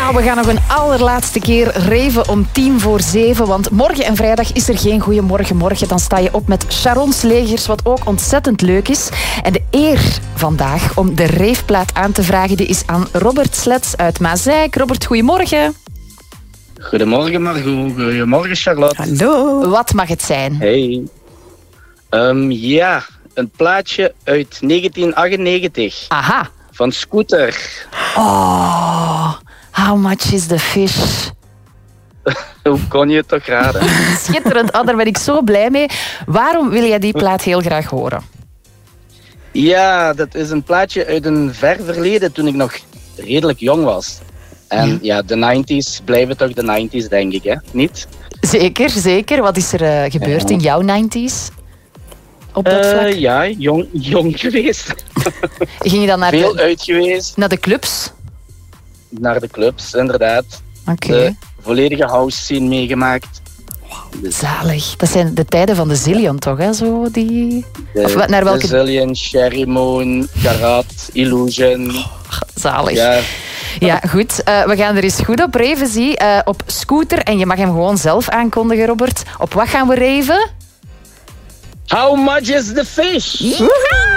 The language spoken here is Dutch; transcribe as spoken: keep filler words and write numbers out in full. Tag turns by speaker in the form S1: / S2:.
S1: Nou, we gaan nog een allerlaatste keer reven om tien voor zeven. Want morgen en vrijdag is er geen Goeiemorgen Morgen. Dan sta je op met Sharon's Legers, wat ook ontzettend leuk is. En de eer vandaag om de reefplaat aan te vragen, die is aan Robert Slets uit Mazeik. Robert, goedemorgen.
S2: Goedemorgen Margot, goedemorgen Charlotte.
S1: Hallo. Wat mag het zijn?
S2: Hey. Um, ja, een plaatje uit negentien achtennegentig.
S1: Aha.
S2: Van Scooter.
S1: Oh, how much is the fish?
S2: Hoe kon je het toch raden?
S1: Schitterend, oh, daar ben ik zo blij mee. Waarom wil jij die plaat heel graag horen?
S2: Ja, dat is een plaatje uit een ver verleden toen ik nog redelijk jong was. En ja, ja de nineties blijven toch de nineties, denk ik, hè? Niet?
S1: Zeker, zeker. Wat is er uh, gebeurd ja. in jouw nineties? Op dat
S2: uh,
S1: vlak?
S2: Ja, jong, jong geweest.
S1: Ging je dan naar
S2: Veel
S1: de,
S2: uit geweest.
S1: Naar de clubs?
S2: Naar de clubs, inderdaad.
S1: Oké. Okay.
S2: De volledige house scene meegemaakt.
S1: Dus. Zalig. Dat zijn de tijden van de Zillion, toch? Hè? Zo die...
S2: De,
S1: of naar welke...
S2: de Zillion, Cherry Moon, Karat, Illusion.
S1: Oh, zalig.
S2: Ja.
S1: Ja, goed. Uh, we gaan er eens goed op reven, zie. Uh, op Scooter. En je mag hem gewoon zelf aankondigen, Robert. Op wat gaan we reven?
S2: How much is the fish?
S1: Ja!